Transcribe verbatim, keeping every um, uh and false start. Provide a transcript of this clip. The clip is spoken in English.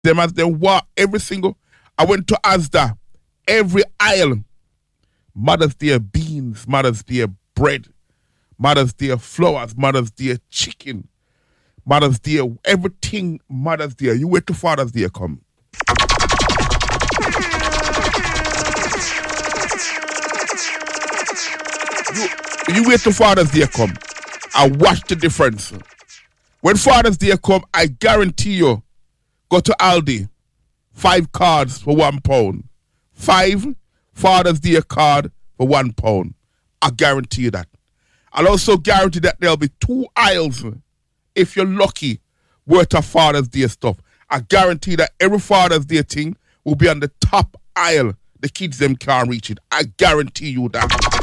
them as they walk every single. I went to Asda, every aisle. Mother's Day beans, Mother's Day bread, Mother's Day flowers, Mother's Day chicken, Mother's Day everything. Mother's Day. You wait till Father's Day come. You, you wait till Father's Day come. I watch the difference. When Father's Day come, I guarantee you, go to Aldi, five cards for one pound. Five Father's Day card for one pound. I guarantee you that. I'll also guarantee that there'll be two aisles, if you're lucky, worth of Father's Day stuff. I guarantee that every Father's Day thing will be on the top aisle. The kids them can't reach it. I guarantee you that.